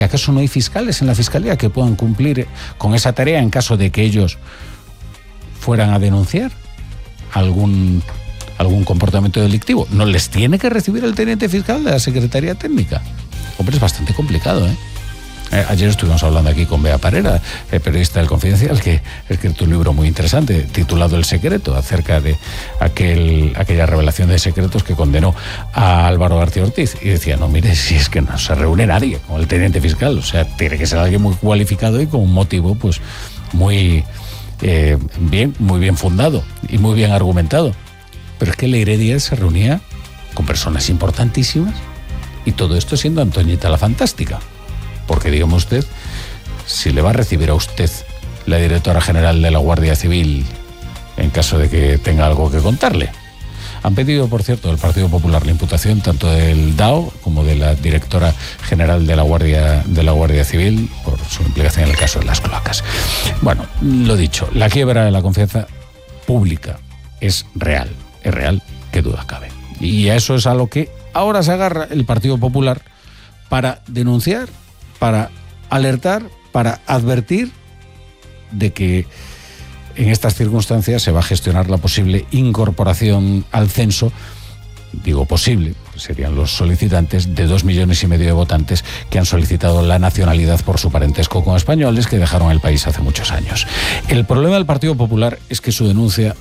¿Acaso no hay fiscales en la Fiscalía que puedan cumplir con esa tarea en caso de que ellos fueran a denunciar algún comportamiento delictivo? ¿No les tiene que recibir el teniente fiscal de la Secretaría Técnica? Hombre, es bastante complicado, ¿eh? Ayer estuvimos hablando aquí con Bea Parera, periodista del Confidencial, que ha escrito un libro muy interesante titulado El Secreto, acerca de aquella revelación de secretos que condenó a Álvaro García Ortiz. Y decía, no, mire, si es que no se reúne nadie con el teniente fiscal, o sea, tiene que ser alguien muy cualificado y con un motivo pues muy bien fundado y muy bien argumentado. Pero es que Leire Díaz se reunía con personas importantísimas y todo esto siendo Antoñita la Fantástica. Porque, dígame usted, si le va a recibir a usted la directora general de la Guardia Civil en caso de que tenga algo que contarle. Han pedido, por cierto, del Partido Popular la imputación tanto del DAO como de la directora general de la Guardia Civil por su implicación en el caso de las cloacas. Bueno, lo dicho, la quiebra de la confianza pública es real, que duda cabe. Y a eso es a lo que ahora se agarra el Partido Popular para denunciar, para alertar, para advertir de que en estas circunstancias se va a gestionar la posible incorporación al censo, digo posible, serían los solicitantes, de 2,5 millones de votantes que han solicitado la nacionalidad por su parentesco con españoles que dejaron el país hace muchos años. El problema del Partido Popular es que su denuncia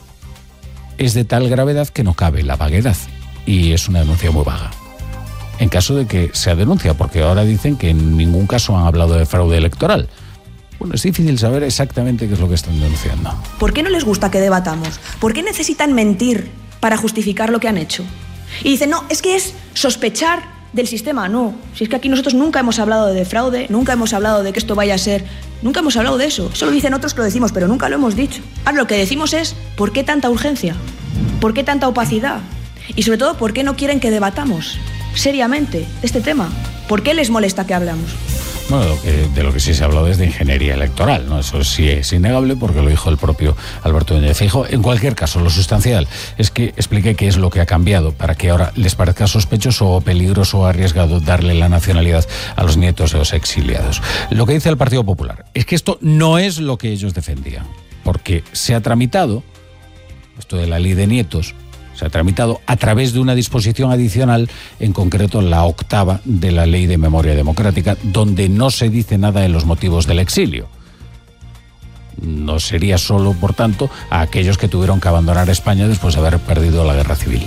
es de tal gravedad que no cabe la vaguedad, y es una denuncia muy vaga. En caso de que sea denuncia, porque ahora dicen que en ningún caso han hablado de fraude electoral. Bueno, es difícil saber exactamente qué es lo que están denunciando. ¿Por qué no les gusta que debatamos? ¿Por qué necesitan mentir para justificar lo que han hecho? Y dicen, no, es que es sospechar del sistema. No, si es que aquí nosotros nunca hemos hablado de fraude, nunca hemos hablado de que esto vaya a ser... Nunca hemos hablado de eso. Eso lo dicen otros que lo decimos, pero nunca lo hemos dicho. Ahora lo que decimos es, ¿por qué tanta urgencia? ¿Por qué tanta opacidad? Y sobre todo, ¿por qué no quieren que debatamos seriamente de este tema? ¿Por qué les molesta que hablamos? Bueno, de lo que sí se ha hablado es de ingeniería electoral, ¿no? Eso sí es innegable porque lo dijo el propio Alberto Núñez Feijóo. En cualquier caso, lo sustancial es que explique qué es lo que ha cambiado para que ahora les parezca sospechoso o peligroso o arriesgado darle la nacionalidad a los nietos de los exiliados. Lo que dice el Partido Popular es que esto no es lo que ellos defendían, porque se ha tramitado, esto de la ley de nietos, se ha tramitado a través de una disposición adicional, en concreto la 8ª de la Ley de Memoria Democrática, donde no se dice nada de los motivos del exilio. No sería solo, por tanto, a aquellos que tuvieron que abandonar España después de haber perdido la guerra civil.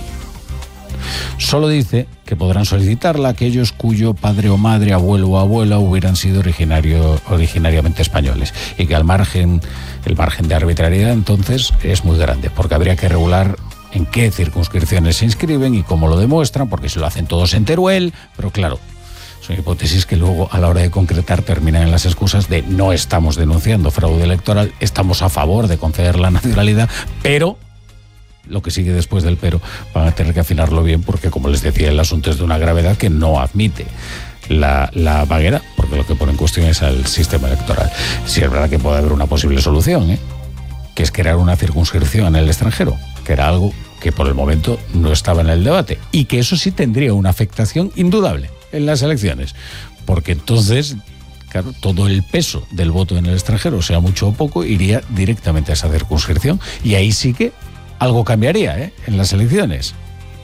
Solo dice que podrán solicitarla aquellos cuyo padre o madre, abuelo o abuela hubieran sido originariamente españoles, y que el margen de arbitrariedad entonces es muy grande, porque habría que regular en qué circunscripciones se inscriben y cómo lo demuestran, porque si lo hacen todos en Teruel, pero claro, son hipótesis que luego a la hora de concretar terminan en las excusas de no estamos denunciando fraude electoral, estamos a favor de conceder la nacionalidad, pero lo que sigue después del pero van a tener que afinarlo bien, porque como les decía, el asunto es de una gravedad que no admite la vaguedad, porque lo que pone en cuestión es al sistema electoral. Sí es verdad que puede haber una posible solución, que es crear una circunscripción en el extranjero, que era algo que por el momento no estaba en el debate, y que eso sí tendría una afectación indudable en las elecciones, porque entonces, claro, todo el peso del voto en el extranjero, sea mucho o poco, iría directamente a esa circunscripción, y ahí sí que algo cambiaría, en las elecciones.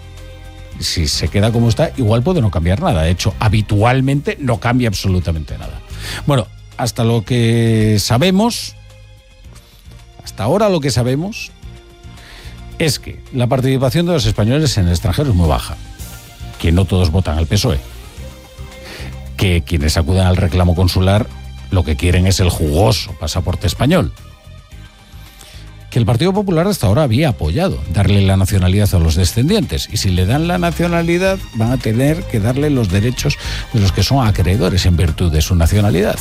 Si se queda como está, igual puede no cambiar nada. De hecho, habitualmente no cambia absolutamente nada. Bueno, hasta ahora lo que sabemos es que la participación de los españoles en el extranjero es muy baja, que no todos votan al PSOE, que quienes acudan al reclamo consular lo que quieren es el jugoso pasaporte español, que el Partido Popular hasta ahora había apoyado darle la nacionalidad a los descendientes, y si le dan la nacionalidad van a tener que darle los derechos de los que son acreedores en virtud de su nacionalidad.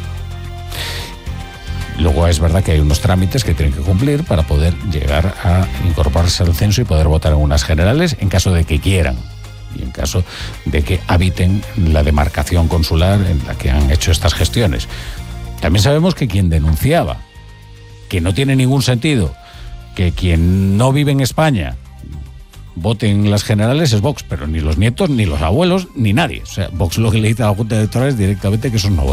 Luego es verdad que hay unos trámites que tienen que cumplir para poder llegar a incorporarse al censo y poder votar en unas generales en caso de que quieran y en caso de que habiten la demarcación consular en la que han hecho estas gestiones. También sabemos que quien denunciaba que no tiene ningún sentido que quien no vive en España vote en las generales es Vox, pero ni los nietos, ni los abuelos, ni nadie. O sea, Vox lo que le dice a la Junta Electoral es directamente que esos no votan.